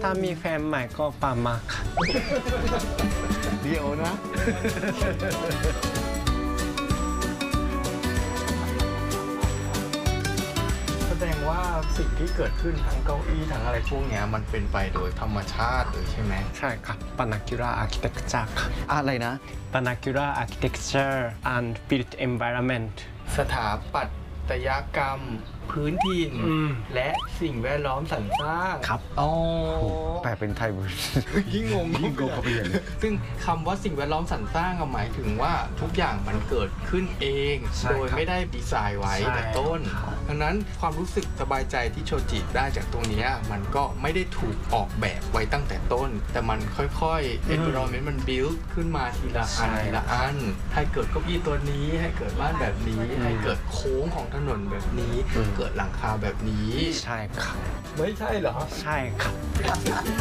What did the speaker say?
ถ้ามีแฟนใหม่ก็ปามาค่ะเดี๋ยวนะ แสดงว่าสิ่งที่เกิดขึ้นทั้งเก้าอี้ทั้งอะไรพวกเนี้ยมันเป็นไปโดยธรรมชาติเลยใช่ไหมใช่ครับ Panakura Architecture ค่ะอะไรนะ Panakura Architecture and Built Environment สถาปัตยกรรม พื้นถิ่น และสิ่งแวดล้อมสรรสร้างครับอ๋อแปลเป็นไทยยิ่งงงยิ่งงงเข้าไปใหญ่เลยซึ่งคำว่าสิ่งแวดล้อมสรรสร้างหมายถึงว่าทุกอย่างมันเกิดขึ้นเองใช่โดยครับไม่ได้ดีไซน์ไว้ใช่แต่ต้น ดังนั้นความรู้สึกสบายใจที่โชจิได้จากตรงเนี้ยมันก็ไม่ได้ถูกออกแบบไว้ตั้งแต่ต้น แต่มันค่อยๆ environment มัน build ขึ้นมาทีละอันทีละอัน ให้เกิดเก้าอี้ตัวนี้ ให้เกิดบ้านแบบนี้ ให้เกิดโค้งของถนนแบบนี้ เกิดหลังคาแบบนี้ใช่ครับไม่ใช่เหรอใช่ครับ